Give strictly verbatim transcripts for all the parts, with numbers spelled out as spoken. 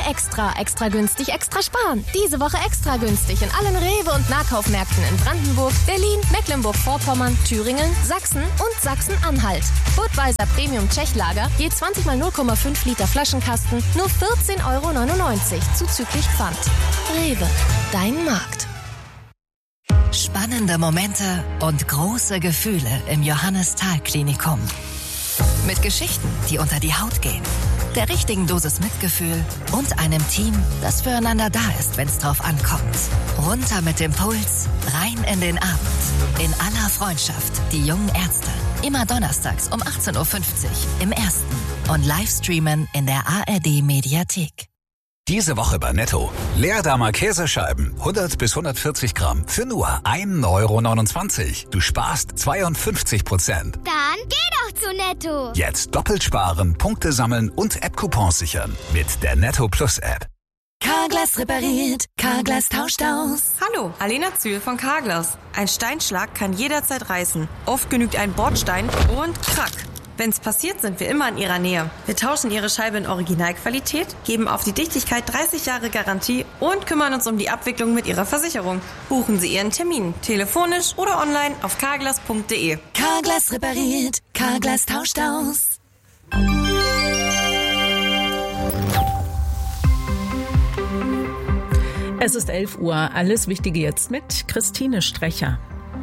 Extra. Extra günstig, extra sparen. Diese Woche extra günstig in allen Rewe- und Nahkaufmärkten in Brandenburg, Berlin, Mecklenburg-Vorpommern, Thüringen, Sachsen und Sachsen-Anhalt. Budweiser Premium Tschechlager, je zwanzig mal null Komma fünf Liter Flaschenkasten, nur vierzehn Euro neunundneunzig, zuzüglich Pfand. Rewe, dein Markt. Spannende Momente und große Gefühle im Johannes-Thal-Klinikum. Mit Geschichten, die unter die Haut gehen, der richtigen Dosis Mitgefühl und einem Team, das füreinander da ist, wenn es drauf ankommt. Runter mit dem Puls, rein in den Abend. In aller Freundschaft, die jungen Ärzte. Immer donnerstags um achtzehn Uhr fünfzig im Ersten und Livestreamen in der A R D-Mediathek. Diese Woche bei Netto. Leerdamer Käsescheiben, hundert bis hundertvierzig Gramm, für nur ein Euro neunundzwanzig. Du sparst zweiundfünfzig Prozent. Dann geh doch zu Netto. Jetzt doppelt sparen, Punkte sammeln und App-Coupons sichern. Mit der Netto Plus App. Carglass repariert, Carglass tauscht aus. Hallo, Alena Zühl von Carglass. Ein Steinschlag kann jederzeit reißen. Oft genügt ein Bordstein und krack. Wenn's passiert, sind wir immer in Ihrer Nähe. Wir tauschen Ihre Scheibe in Originalqualität, geben auf die Dichtigkeit dreißig Jahre Garantie und kümmern uns um die Abwicklung mit Ihrer Versicherung. Buchen Sie Ihren Termin, telefonisch oder online auf carglass punkt de. Carglass repariert, Carglass tauscht aus. Es ist elf Uhr. Alles Wichtige jetzt mit Christine Strecher.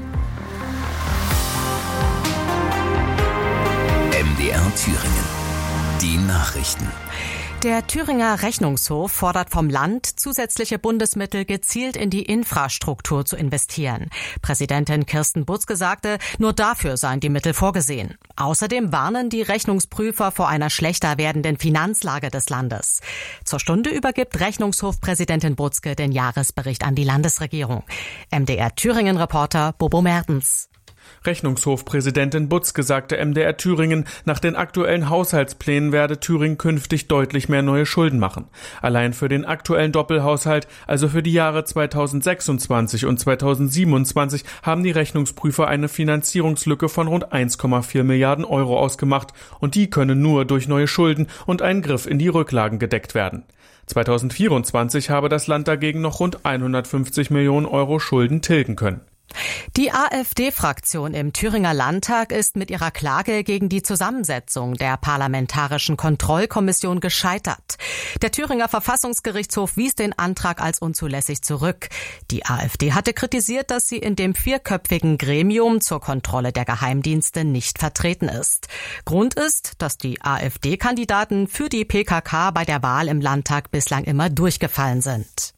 M D R Thüringen. Die Nachrichten. Der Thüringer Rechnungshof fordert vom Land, zusätzliche Bundesmittel gezielt in die Infrastruktur zu investieren. Präsidentin Kirsten Butzke sagte, nur dafür seien die Mittel vorgesehen. Außerdem warnen die Rechnungsprüfer vor einer schlechter werdenden Finanzlage des Landes. Zur Stunde übergibt Rechnungshofpräsidentin Butzke den Jahresbericht an die Landesregierung. M D R Thüringen-Reporter Bobo Mertens. Rechnungshofpräsidentin Butzke sagte M D R Thüringen, nach den aktuellen Haushaltsplänen werde Thüringen künftig deutlich mehr neue Schulden machen. Allein für den aktuellen Doppelhaushalt, also für die Jahre zweitausendsechsundzwanzig und zweitausendsiebenundzwanzig, haben die Rechnungsprüfer eine Finanzierungslücke von rund eins Komma vier Milliarden Euro ausgemacht und die können nur durch neue Schulden und einen Griff in die Rücklagen gedeckt werden. zweitausendvierundzwanzig habe das Land dagegen noch rund hundertfünfzig Millionen Euro Schulden tilgen können. Die AfD-Fraktion im Thüringer Landtag ist mit ihrer Klage gegen die Zusammensetzung der Parlamentarischen Kontrollkommission gescheitert. Der Thüringer Verfassungsgerichtshof wies den Antrag als unzulässig zurück. Die AfD hatte kritisiert, dass sie in dem vierköpfigen Gremium zur Kontrolle der Geheimdienste nicht vertreten ist. Grund ist, dass die AfD-Kandidaten für die P K K bei der Wahl im Landtag bislang immer durchgefallen sind.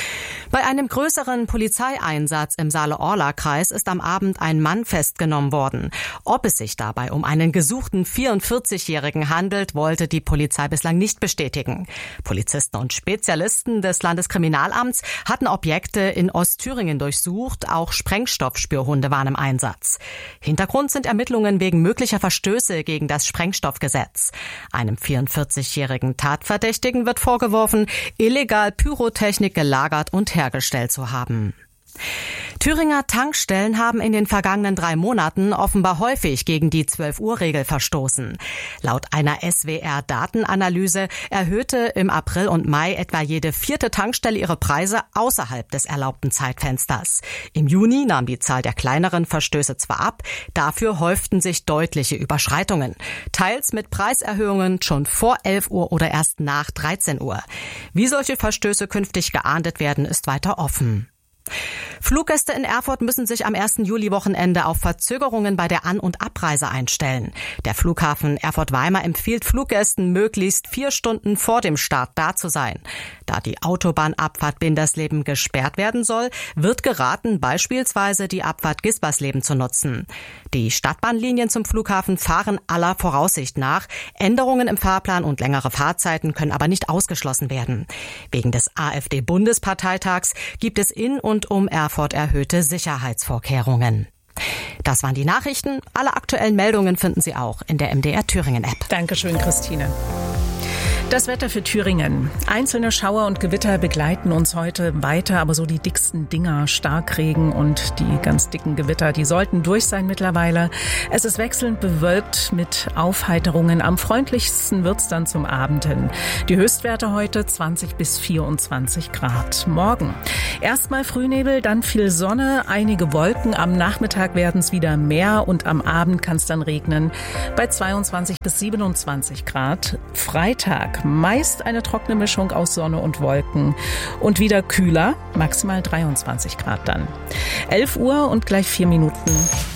Bei einem größeren Polizeieinsatz im Saale-Orla-Kreis ist am Abend ein Mann festgenommen worden. Ob es sich dabei um einen gesuchten vierundvierzigjährigen handelt, wollte die Polizei bislang nicht bestätigen. Polizisten und Spezialisten des Landeskriminalamts hatten Objekte in Ostthüringen durchsucht, auch Sprengstoffspürhunde waren im Einsatz. Hintergrund sind Ermittlungen wegen möglicher Verstöße gegen das Sprengstoffgesetz. Einem vierundvierzigjährigen Tatverdächtigen wird vorgeworfen, illegal Pyrotechnik gelagert und hergestellt zu haben. Thüringer Tankstellen haben in den vergangenen drei Monaten offenbar häufig gegen die zwölf-Uhr-Regel verstoßen. Laut einer S W R-Datenanalyse erhöhte im April und Mai etwa jede vierte Tankstelle ihre Preise außerhalb des erlaubten Zeitfensters. Im Juni nahm die Zahl der kleineren Verstöße zwar ab, dafür häuften sich deutliche Überschreitungen. Teils mit Preiserhöhungen schon vor elf Uhr oder erst nach dreizehn Uhr. Wie solche Verstöße künftig geahndet werden, ist weiter offen. Fluggäste in Erfurt müssen sich am ersten Juli-Wochenende auf Verzögerungen bei der An- und Abreise einstellen. Der Flughafen Erfurt-Weimar empfiehlt Fluggästen, möglichst vier Stunden vor dem Start da zu sein. Da die Autobahnabfahrt Bindersleben gesperrt werden soll, wird geraten, beispielsweise die Abfahrt Gisbersleben zu nutzen. Die Stadtbahnlinien zum Flughafen fahren aller Voraussicht nach. Änderungen im Fahrplan und längere Fahrzeiten können aber nicht ausgeschlossen werden. Wegen des AfD-Bundesparteitags gibt es in und um Erfurt erhöhte Sicherheitsvorkehrungen. Das waren die Nachrichten. Alle aktuellen Meldungen finden Sie auch in der M D R Thüringen App. Dankeschön, Christine. Das Wetter für Thüringen. Einzelne Schauer und Gewitter begleiten uns heute weiter, aber so die dicksten Dinger, Starkregen und die ganz dicken Gewitter, die sollten durch sein mittlerweile. Es ist wechselnd bewölkt mit Aufheiterungen. Am freundlichsten wird's dann zum Abend hin. Die Höchstwerte heute zwanzig bis vierundzwanzig Grad. Morgen erstmal Frühnebel, dann viel Sonne, einige Wolken. Am Nachmittag werden es wieder mehr und am Abend kann es dann regnen bei zweiundzwanzig bis siebenundzwanzig Grad. Freitag meist eine trockene Mischung aus Sonne und Wolken und wieder kühler, maximal dreiundzwanzig Grad dann. elf Uhr und gleich vier Minuten.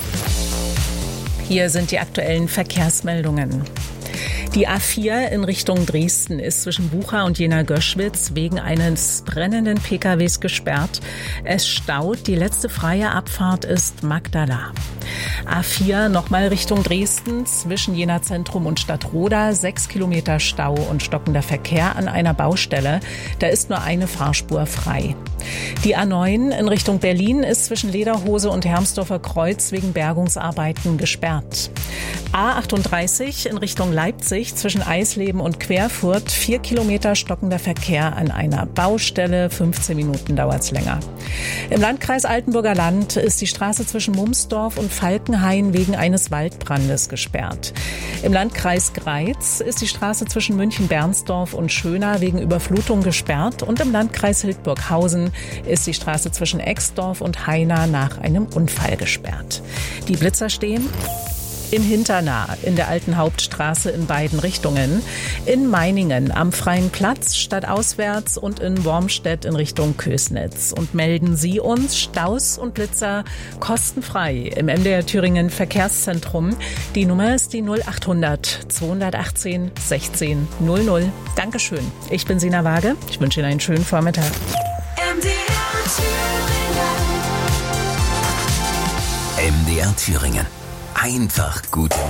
Hier sind die aktuellen Verkehrsmeldungen. Die A vier in Richtung Dresden ist zwischen Bucha und Jena-Göschwitz wegen eines brennenden P K Ws gesperrt. Es staut. Die letzte freie Abfahrt ist Magdala. A vier nochmal Richtung Dresden zwischen Jena Zentrum und Stadtroda. Sechs Kilometer Stau und stockender Verkehr an einer Baustelle. Da ist nur eine Fahrspur frei. Die A neun in Richtung Berlin ist zwischen Lederhose und Hermsdorfer Kreuz wegen Bergungsarbeiten gesperrt. A achtunddreißig in Richtung Leipzig zwischen Eisleben und Querfurt. Vier Kilometer stockender Verkehr an einer Baustelle. fünfzehn Minuten dauert's länger. Im Landkreis Altenburger Land ist die Straße zwischen Mumsdorf und Falkenhain wegen eines Waldbrandes gesperrt. Im Landkreis Greiz ist die Straße zwischen München-Bernsdorf und Schöna wegen Überflutung gesperrt. Und im Landkreis Hildburghausen ist die Straße zwischen Exdorf und Haina nach einem Unfall gesperrt. Die Blitzer stehen in Hinternah, in der alten Hauptstraße in beiden Richtungen, in Meiningen am Freien Platz stadtauswärts und in Wormstedt in Richtung Kösnitz. Und melden Sie uns Staus und Blitzer kostenfrei im M D R Thüringen Verkehrszentrum. Die Nummer ist die null achthundert zweihundertachtzehn sechzehn null null. Dankeschön. Ich bin Sina Waage. Ich wünsche Ihnen einen schönen Vormittag. M D R Thüringen. M D R Thüringen. Einfach gut.